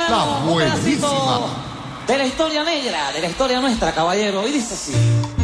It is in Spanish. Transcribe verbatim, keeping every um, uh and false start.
hermano, un pedacito de la historia negra, de la historia nuestra, caballero. Y dice así.